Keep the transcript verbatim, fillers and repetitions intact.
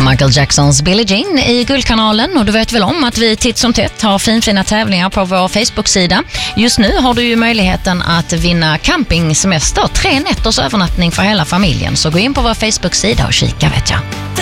Michael Jacksons Billie Jean i Guldkanalen, och du vet väl om att vi titt som tätt har finfina tävlingar på vår Facebook-sida. Just nu har du ju möjligheten att vinna campingsemester, tre nätters övernattning för hela familjen, så gå in på vår Facebook-sida och kika vet jag.